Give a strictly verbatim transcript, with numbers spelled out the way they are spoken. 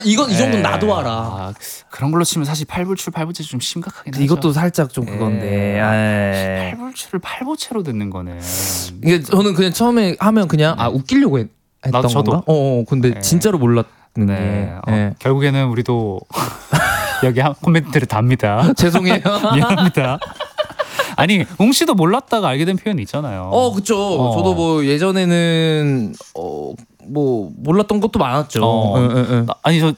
이건 이 정도는 예. 나도 알아. 아, 그런 걸로 치면 사실 팔불출 팔부채 좀 심각하긴 하죠. 이것도 살짝 좀 그건데. 예. 예. 팔불출을 팔보채로 듣는 거는 이게 저는 그냥 처음에 하면 그냥 아 웃기려고 했, 했던 나도 저도. 건가? 어, 어 근데 네. 진짜로 몰랐는 네. 게. 어, 예. 결국에는 우리도 여기 한 코멘트를 답니다. 죄송해요. 미안합니다. 아니 웅 씨도 몰랐다가 알게 된 표현이 있잖아요. 어, 그쵸. 어. 저도 뭐 예전에는 어, 뭐 몰랐던 것도 많았죠. 어. 응, 응, 응. 나- 아니 저